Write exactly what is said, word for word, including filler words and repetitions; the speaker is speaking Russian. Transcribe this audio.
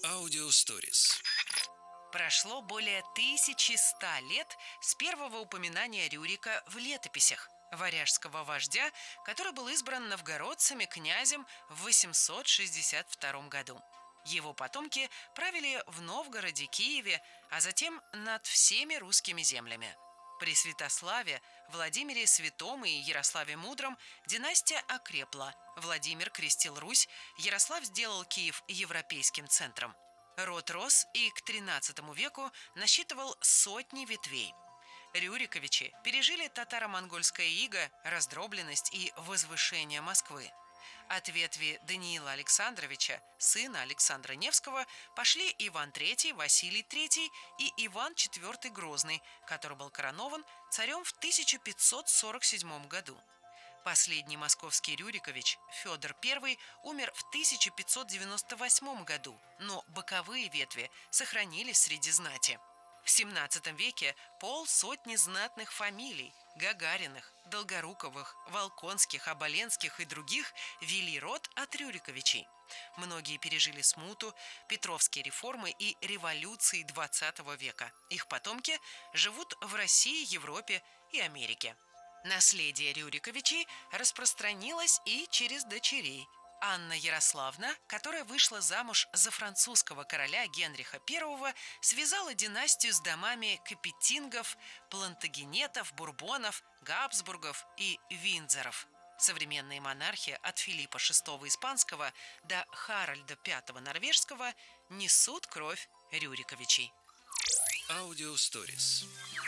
Аудиосторис. Прошло более тысячи ста лет с первого упоминания Рюрика в летописях, варяжского вождя, который был избран новгородцами князем в восемьсот шестьдесят втором году. Его потомки правили в Новгороде, Киеве, а затем над всеми русскими землями. При Святославе, Владимире Святом и Ярославе Мудром династия окрепла. Владимир крестил Русь, Ярослав сделал Киев европейским центром. Род рос и к тринадцатому веку насчитывал сотни ветвей. Рюриковичи пережили татаро-монгольское иго, раздробленность и возвышение Москвы. От ветви Даниила Александровича, сына Александра Невского, пошли Иван третий, Василий третий и Иван четвёртый Грозный, который был коронован царем в тысяча пятьсот сорок седьмом году. Последний московский Рюрикович, Федор первый, умер в тысяча пятьсот девяносто восьмом году, но боковые ветви сохранились среди знати. В семнадцатом веке полсотни знатных фамилий – Гагариных, Долгоруковых, Волконских, Оболенских и других – вели род от Рюриковичей. Многие пережили смуту, Петровские реформы и революции двадцатого века. Их потомки живут в России, Европе и Америке. Наследие Рюриковичей распространилось и через дочерей. Анна Ярославна, которая вышла замуж за французского короля Генриха первого, связала династию с домами Капетингов, Плантагенетов, Бурбонов, Габсбургов и Виндзоров. Современные монархи от Филиппа шестого Испанского до Харальда пятого Норвежского несут кровь Рюриковичей. Аудиосторис.